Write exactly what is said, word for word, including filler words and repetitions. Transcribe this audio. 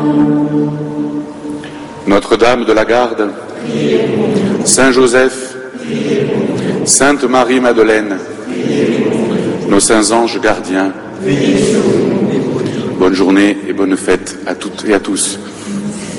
Notre-Dame de la Garde, Saint Joseph, Sainte Marie-Madeleine, nos saints anges gardiens, bonne journée et bonne fête à toutes et à tous.